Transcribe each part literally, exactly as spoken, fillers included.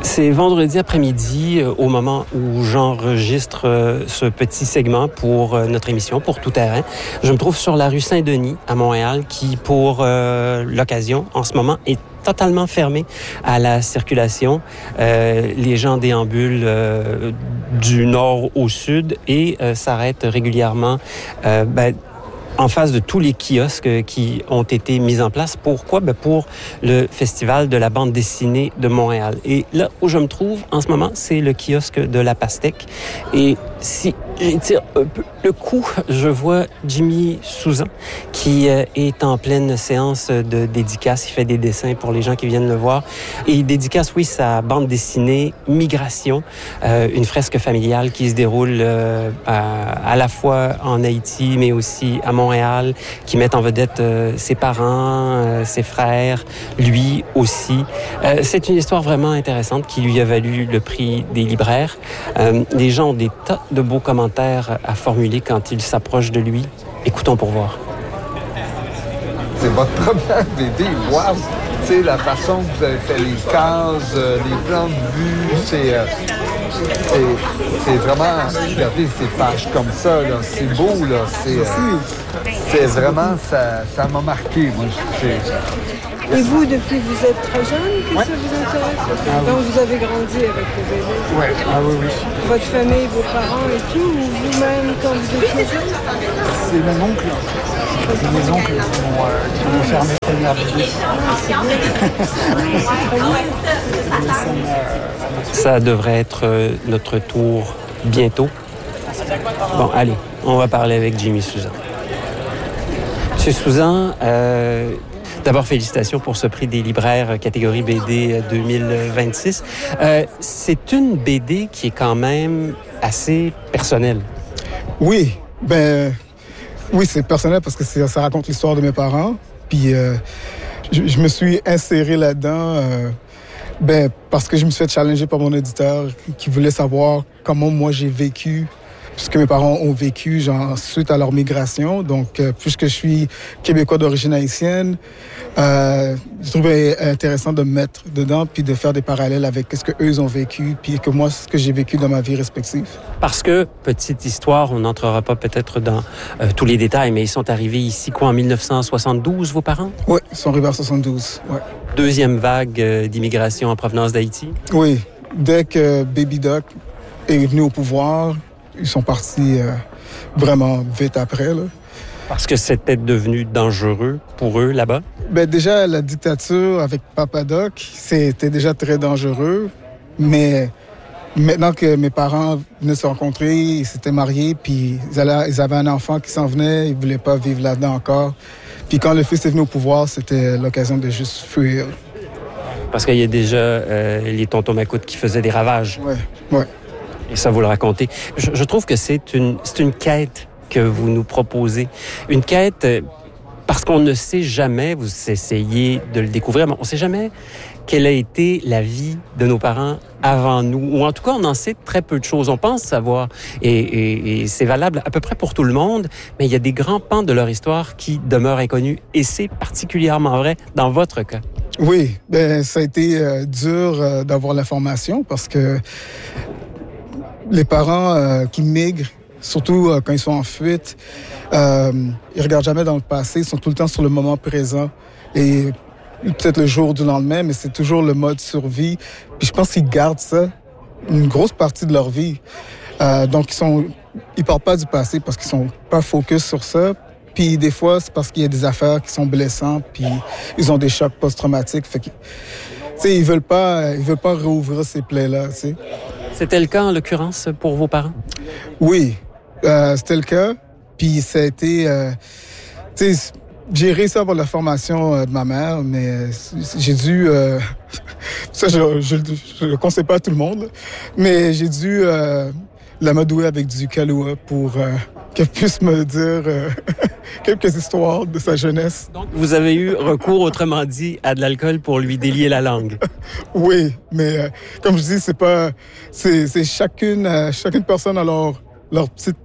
C'est vendredi après-midi, euh, au moment où j'enregistre euh, ce petit segment pour euh, notre émission, pour Tout Terrain. Je me trouve sur la rue Saint-Denis, à Montréal, qui, pour euh, l'occasion, en ce moment, est totalement fermée à la circulation. Euh, les gens déambulent euh, du nord au sud et euh, s'arrêtent régulièrement euh, ben, en face de tous les kiosques qui ont été mis en place. Pourquoi? Ben pour le Festival de la bande dessinée de Montréal. Et là où je me trouve en ce moment, c'est le kiosque de la Pastèque. Et si j'étire un peu le coup, je vois Jimmy Souzan qui est en pleine séance de dédicace. Il fait des dessins pour les gens qui viennent le voir. Et il dédicace, oui, sa bande dessinée Migration, euh, une fresque familiale qui se déroule euh, à, à la fois en Haïti, mais aussi à Montréal, qui met en vedette euh, ses parents, euh, ses frères, lui aussi. Euh, c'est une histoire vraiment intéressante qui lui a valu le prix des libraires. Euh, les gens ont des tas de beaux commentaires à formuler quand ils s'approchent de lui. Écoutons pour voir. C'est votre première B D, wow! Tu sais, la façon que vous avez fait les cases, euh, les plans de vue, c'est, euh, c'est, c'est vraiment... Regardez ces pages comme ça, là, c'est beau, là, c'est... Euh, c'est vraiment... Ça, ça m'a marqué, moi. C'est... Et vous, depuis que vous êtes très jeune, que ouais. ça vous intéresse? Ah, donc, oui. Vous avez grandi avec le B D? Oui, ah oui, oui. Votre famille, vos parents et tout, ou vous-même, quand vous étiez jeune? C'est mon oncle. C'est mes oncles qui m'ont, euh, qui m'ont fait mes premières B D. Ça devrait être euh, notre tour bientôt. Bon, allez, on va parler avec Jimmy Souzan. Monsieur Souzan, euh, d'abord, félicitations pour ce prix des libraires catégorie B D deux mille vingt-six. Euh, c'est une B D qui est quand même assez personnelle. Oui, ben... Oui, c'est personnel parce que c'est, ça raconte l'histoire de mes parents. Puis euh, je, je me suis inséré là-dedans euh, ben, parce que je me suis fait challenger par mon éditeur qui voulait savoir comment moi j'ai vécu ce que mes parents ont vécu genre, suite à leur migration. Donc, euh, puisque je suis québécois d'origine haïtienne, euh, je trouvais intéressant de me mettre dedans puis de faire des parallèles avec ce qu'eux ont vécu puis que moi, ce que j'ai vécu dans ma vie respective. Parce que, petite histoire, on n'entrera pas peut-être dans euh, tous les détails, mais ils sont arrivés ici, quoi, en dix-neuf cent soixante-douze, vos parents? Oui, ils sont arrivés en soixante-douze, ouais. Deuxième vague euh, d'immigration en provenance d'Haïti? Oui. Dès que Baby Doc est venu au pouvoir, ils sont partis euh, vraiment vite après, là. Parce que c'était devenu dangereux pour eux, là-bas? Ben déjà, la dictature avec Papa Doc, c'était déjà très dangereux. Mais maintenant que mes parents venaient se rencontrer, ils s'étaient mariés, puis ils, allaient, ils avaient un enfant qui s'en venait, ils ne voulaient pas vivre là-dedans encore. Puis quand le fils est venu au pouvoir, c'était l'occasion de juste fuir. Parce qu'il y a déjà euh, les tontons macoutes qui faisaient des ravages. Oui, oui. Et ça, vous le racontez. Je, je trouve que c'est une, c'est une quête que vous nous proposez. Une quête euh, parce qu'on ne sait jamais, vous essayez de le découvrir, mais on ne sait jamais quelle a été la vie de nos parents avant nous. Ou en tout cas, on en sait très peu de choses. On pense savoir. Et, et, et c'est valable à peu près pour tout le monde, mais il y a des grands pans de leur histoire qui demeurent inconnus. Et c'est particulièrement vrai dans votre cas. Oui, ben ça a été euh, dur euh, d'avoir l'information parce que les parents euh, qui migrent, surtout euh, quand ils sont en fuite, euh, ils regardent jamais dans le passé, ils sont tout le temps sur le moment présent. Et peut-être le jour du lendemain, mais c'est toujours le mode survie. Puis je pense qu'ils gardent ça une grosse partie de leur vie. Euh, donc ils sont, ils parlent pas du passé parce qu'ils sont pas focus sur ça. Puis des fois, c'est parce qu'il y a des affaires qui sont blessantes, puis ils ont des chocs post-traumatiques. Fait que, tu sais, ils veulent pas, ils veulent pas rouvrir ces plaies-là, tu sais. C'était le cas, en l'occurrence, pour vos parents? Oui, euh, c'était le cas. Puis ça a été... Euh, tu sais, j'ai réussi à avoir la formation euh, de ma mère, mais euh, j'ai dû... Euh, ça, je ne le conseille pas à tout le monde, mais j'ai dû euh, l'amadouer avec du Kahlua pour euh, qu'elle puisse me dire euh, quelques histoires de sa jeunesse. Donc, vous avez eu recours, autrement dit, à de l'alcool pour lui délier la langue? Oui, mais euh, comme je dis, c'est pas... C'est, c'est chacune, euh, chacune personne a leur, leur petite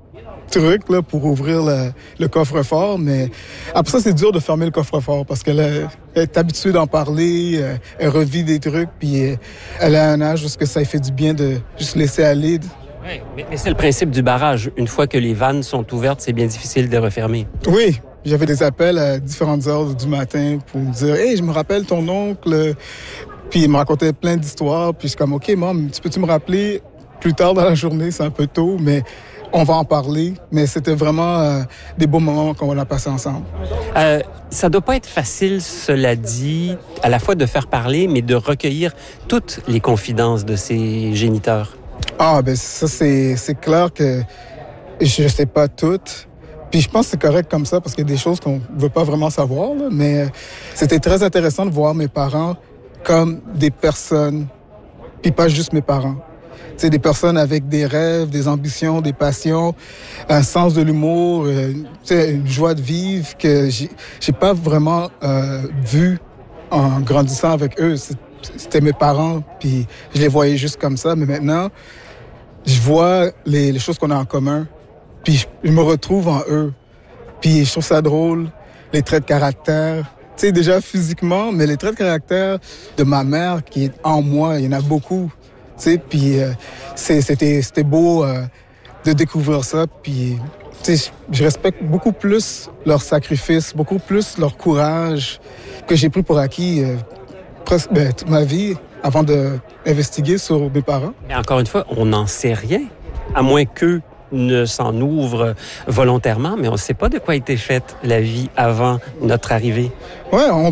trucs là, pour ouvrir le, le coffre-fort, mais après ça, c'est dur de fermer le coffre-fort parce qu'elle est, elle est habituée d'en parler, euh, elle revit des trucs, puis euh, elle a un âge où ça fait du bien de juste laisser aller. Oui, mais, mais c'est le principe du barrage. Une fois que les vannes sont ouvertes, c'est bien difficile de les refermer. Oui, j'avais des appels à différentes heures du matin pour me dire « Hey, je me rappelle ton oncle », puis il me racontait plein d'histoires, puis je suis comme « OK, maman, tu peux-tu me rappeler plus tard dans la journée, c'est un peu tôt, mais... » On va en parler, mais c'était vraiment euh, des beaux moments qu'on a passés ensemble. Euh, ça doit pas être facile, cela dit, à la fois de faire parler, mais de recueillir toutes les confidences de ses géniteurs. Ah, ben ça, c'est, c'est clair que je sais pas toutes. Puis je pense que c'est correct comme ça, parce qu'il y a des choses qu'on veut pas vraiment savoir, là, mais c'était très intéressant de voir mes parents comme des personnes, puis pas juste mes parents. C'est des personnes avec des rêves, des ambitions, des passions, un sens de l'humour, euh, une joie de vivre que j'ai, j'ai pas vraiment euh, vu en grandissant avec eux. C'était mes parents, puis je les voyais juste comme ça. Mais maintenant, je vois les, les choses qu'on a en commun, puis je, je me retrouve en eux. Puis je trouve ça drôle, les traits de caractère. Tu sais, déjà physiquement, mais les traits de caractère de ma mère qui est en moi, il y en a beaucoup. Tu sais, puis euh, c'était, c'était beau euh, de découvrir ça. Puis, tu sais, je respecte beaucoup plus leur sacrifice, beaucoup plus leur courage que j'ai pris pour acquis euh, presque ben, toute ma vie avant d'investiguer sur mes parents. Mais encore une fois, on n'en sait rien, à moins qu'eux ne s'en ouvrent volontairement, mais on ne sait pas de quoi était faite la vie avant notre arrivée. Ouais, on